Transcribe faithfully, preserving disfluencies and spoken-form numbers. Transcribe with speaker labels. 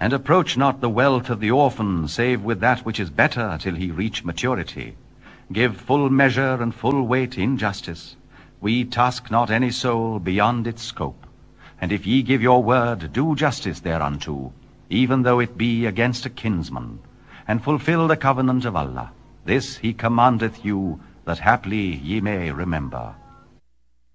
Speaker 1: And approach not the wealth of the orphan, save with that which is better, till he reach maturity. Give full measure and full weight in justice. We task not any soul beyond its scope. And if ye give your word, do justice thereunto, even though it be against a kinsman, and fulfill the covenant of Allah. This he commandeth you, that haply ye may remember.